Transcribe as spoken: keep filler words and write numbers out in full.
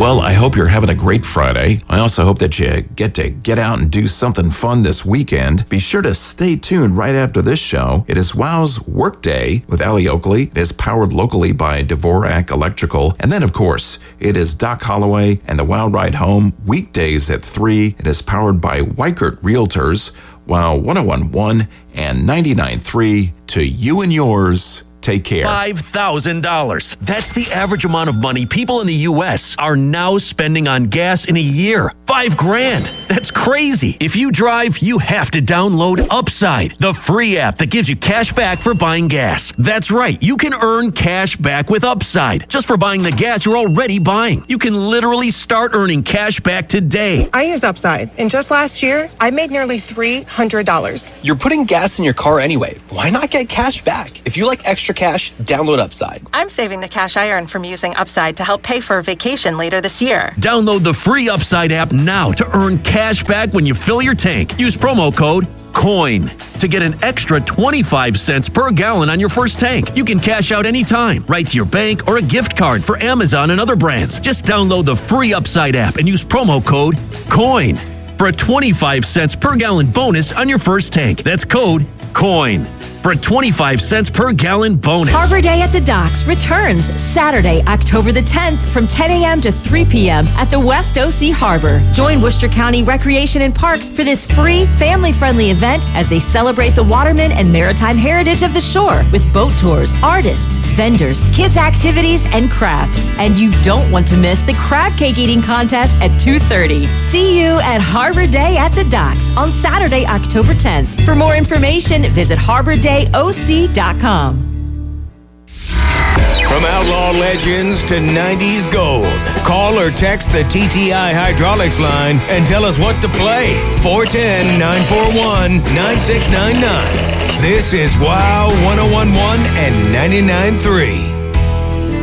Well, I hope you're having a great Friday. I also hope that you get to get out and do something fun this weekend. Be sure to stay tuned right after this show. It is Wow's Workday with Allie Oakley. It is powered locally by Dvorak Electrical. And then, of course, it is Doc Holloway and the Wow Ride Home, weekdays at three. It is powered by Weichert Realtors. Wow one oh one point one and ninety-nine point three. To you and yours. Take care. five thousand dollars. That's the average amount of money people in the U S are now spending on gas in a year. Five grand. That's crazy. If you drive, you have to download Upside, the free app that gives you cash back for buying gas. That's right. You can earn cash back with Upside just for buying the gas you're already buying. You can literally start earning cash back today. I use Upside, and just last year, I made nearly three hundred dollars. You're putting gas in your car anyway. Why not get cash back? If you like extra cash, download Upside. I'm saving the cash I earn from using Upside to help pay for a vacation later this year. Download the free Upside app now to earn cash back when you fill your tank. Use promo code COIN to get an extra twenty-five cents per gallon on your first tank. You can cash out anytime, right to your bank or a gift card for Amazon and other brands. Just download the free Upside app and use promo code COIN for a twenty-five cents per gallon bonus on your first tank. That's code COIN for a twenty-five cents per gallon bonus. Harbor Day at the Docks returns Saturday, October the tenth from ten a.m. to three p.m. at the West O C Harbor. Join Worcester County Recreation and Parks for this free, family-friendly event as they celebrate the watermen and maritime heritage of the shore with boat tours, artists, vendors, kids' activities, and crafts. And you don't want to miss the crab cake eating contest at two thirty. See you at Harbor Day at the Docks on Saturday, October tenth. For more information, visit harbor day o c dot com. From outlaw legends to nineties gold, call or text the T T I Hydraulics line and tell us what to play. four one zero, nine four one, nine six nine nine. This is Wow one oh one point one and ninety-nine point three.